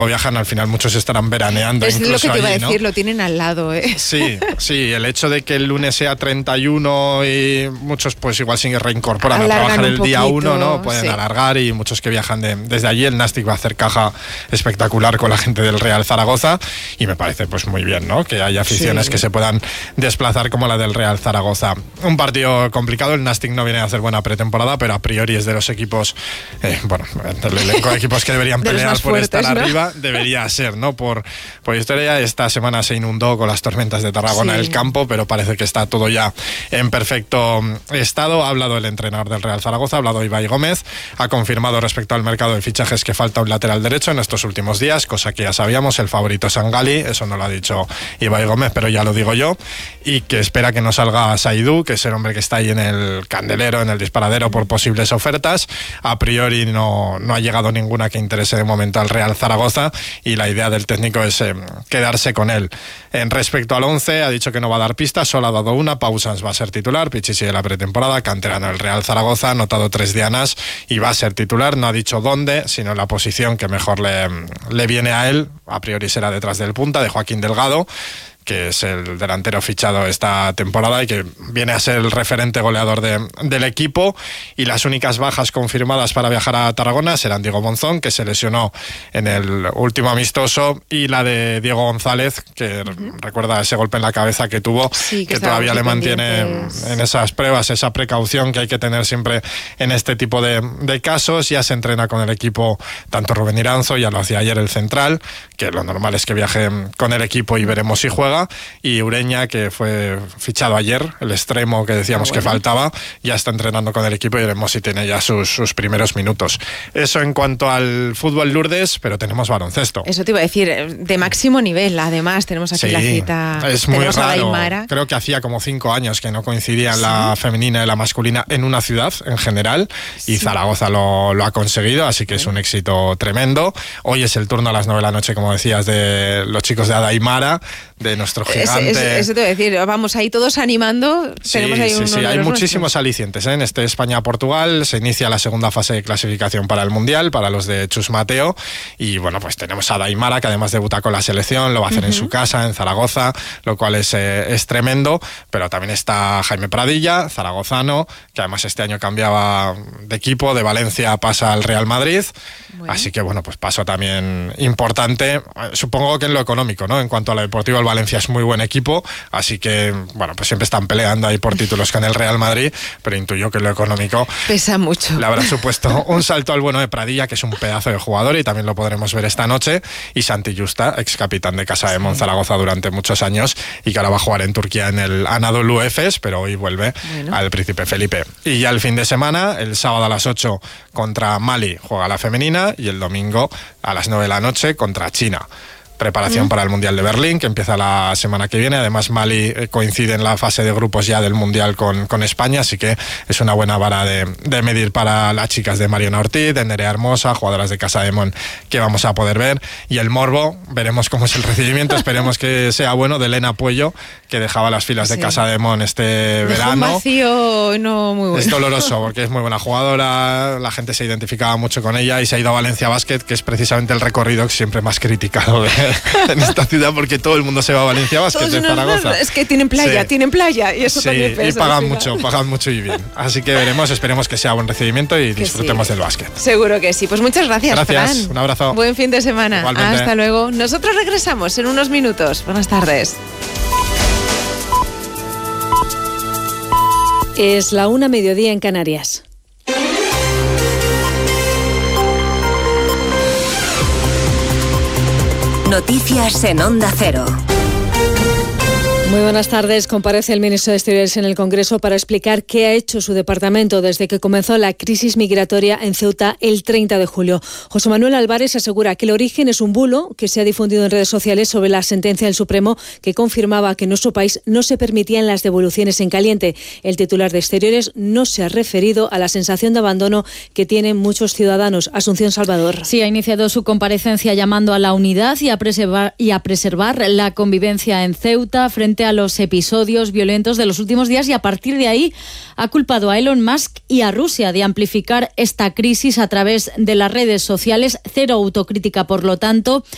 viajan, al final muchos estarán veraneando. Es incluso lo que te iba a allí, decir, ¿no? lo tienen al lado, ¿eh? Sí, el hecho de que el lunes sea 31 y muchos pues igual se reincorporan Alargan a trabajar el un día poquito, 1, ¿no? Pueden alargar, y muchos que viajan desde allí. El Nàstic va a hacer caja espectacular con la gente del Real Zaragoza, y me parece pues muy bien, ¿no? Que haya aficiones que se puedan desplazar como la del Real Zaragoza. Un partido complicado, el Nàstic no viene a hacer buena pretemporada, pero a priori es de los equipos, del elenco de equipos que deberían pelear por estar arriba, debería ser, ¿no? Por historia, esta semana se inundó con las tormentas de Tarragona el campo, pero parece que está todo ya en perfecto estado. Ha hablado el entrenador del Real Zaragoza, ha hablado Ibai Gómez, ha confirmado respecto al mercado de fichajes que falta un lateral derecho en estos últimos días, cosa que ya sabíamos, el favorito es Sangali, eso no lo ha dicho Ibai Gómez, pero ya lo digo yo, y que espera que no salga Saidú, que es el hombre que está ahí en el candelero, en el disparadero por posibles ofertas. A priori no ha llegado ninguna que interese de momento al Real Zaragoza, y la idea del técnico es quedarse con él. En respecto al 11, ha dicho que no va a dar pistas, solo ha dado una. Pausans va a ser titular, Pichi sigue la pretemporada, canterano del Real Zaragoza, ha anotado 3 dianas y va a ser titular. No ha dicho dónde, sino la posición que mejor le viene a él. A priori será detrás del punta, de Joaquín Delgado, que es el delantero fichado esta temporada y que viene a ser el referente goleador del equipo. Y las únicas bajas confirmadas para viajar a Tarragona serán Diego Monzón, que se lesionó en el último amistoso, y la de Diego González, que recuerda ese golpe en la cabeza que tuvo, que todavía le mantiene en esas pruebas, esa precaución que hay que tener siempre en este tipo de casos. Ya se entrena con el equipo tanto Rubén Iranzo, ya lo hacía ayer el central, que lo normal es que viaje con el equipo y veremos si juega. Y Ureña, que fue fichado ayer, el extremo que decíamos que faltaba, ya está entrenando con el equipo y veremos si tiene ya sus primeros minutos. Eso en cuanto al fútbol, Lourdes, pero tenemos baloncesto. Eso te iba a decir, de máximo nivel, además, tenemos aquí la cita. Es muy raro. Creo que hacía como 5 años que no coincidían la femenina y la masculina en una ciudad en general, y Zaragoza lo ha conseguido, así que es un éxito tremendo. Hoy es el turno a las 9 de la noche, como decías, de los chicos de Adaimara, de nuestro gigante. Eso te voy a decir, vamos ahí todos animando. Tenemos ahí hay muchísimos alicientes en este España-Portugal. Se inicia la segunda fase de clasificación para el Mundial, para los de Chus Mateo, y bueno, pues tenemos a Daimara, que además debuta con la selección, lo va a hacer en su casa, en Zaragoza, lo cual es tremendo, pero también está Jaime Pradilla, zaragozano, que además este año cambiaba de equipo, de Valencia pasa al Real Madrid, así que bueno, pues paso también importante, supongo que en lo económico, ¿no? En cuanto a lo deportivo, el Valencia es muy buen equipo, así que bueno, pues siempre están peleando ahí por títulos con el Real Madrid, pero intuyo que lo económico pesa mucho. Le habrá supuesto un salto al bueno de Pradilla, que es un pedazo de jugador, y también lo podremos ver esta noche, y Santi Justa, ex capitán de Casa de Monzaragoza durante muchos años, y que ahora va a jugar en Turquía en el Anadolu Efes, pero hoy vuelve al Príncipe Felipe. Y ya el fin de semana, el sábado a las 8 contra Mali juega la femenina, y el domingo a las 9 de la noche contra China. Preparación para el Mundial de Berlín, que empieza la semana que viene. Además, Mali coincide en la fase de grupos ya del Mundial con España, así que es una buena vara de medir para las chicas de Mariona Ortiz, de Nerea Hermosa, jugadoras de Casa de Mon, que vamos a poder ver. Y el morbo, veremos cómo es el recibimiento, esperemos que sea bueno, de Elena Puello, que dejaba las filas de Casa de Mon este verano. Un vacío no muy bueno. Es doloroso, porque es muy buena jugadora, la gente se identificaba mucho con ella, y se ha ido a Valencia Basket, que es precisamente el recorrido siempre más criticado en esta ciudad, porque todo el mundo se va a Valencia Basket de Zaragoza. Es que tienen playa, y eso también pesa. Y pagan mucho y bien. Así que esperemos que sea buen recibimiento y disfrutemos del básquet. Seguro que sí. Pues muchas gracias, Fran. Un abrazo. Buen fin de semana. Igualmente. Hasta luego. Nosotros regresamos en unos minutos. Buenas tardes. Es la 1:00 mediodía en Canarias. Noticias en Onda Cero. Muy buenas tardes. Comparece el ministro de Exteriores en el Congreso para explicar qué ha hecho su departamento desde que comenzó la crisis migratoria en Ceuta el 30 de julio. José Manuel Álvarez asegura que el origen es un bulo que se ha difundido en redes sociales sobre la sentencia del Supremo que confirmaba que en nuestro país no se permitían las devoluciones en caliente. El titular de Exteriores no se ha referido a la sensación de abandono que tienen muchos ciudadanos. Asunción Salvador. Sí, ha iniciado su comparecencia llamando a la unidad y a preservar la convivencia en Ceuta frente a los episodios violentos de los últimos días, y a partir de ahí ha culpado a Elon Musk y a Rusia de amplificar esta crisis a través de las redes sociales. Cero autocrítica, por lo tanto,